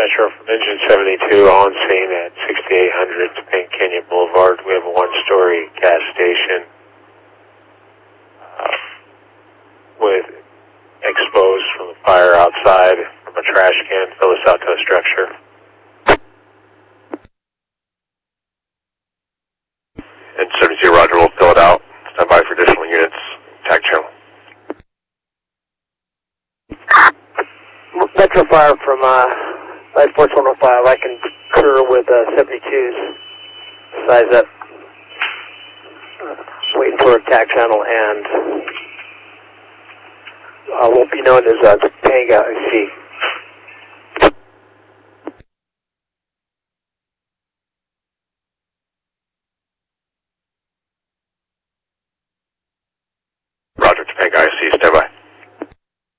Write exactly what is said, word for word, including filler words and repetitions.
Metro from Engine seventy-two on scene at sixty-eight hundred Paint Canyon Boulevard. We have a one-story gas station uh, with exposed from the fire outside from a trash can. Fill this out to a structure. And seventy-two, roger, we'll fill it out. Stand by for additional units. Tag channel. Metro Fire from uh, Light Force one oh five. I concur with uh, seventy-two's size up. Uh, waiting for a tag channel and uh, won't be known as uh, Topanga C.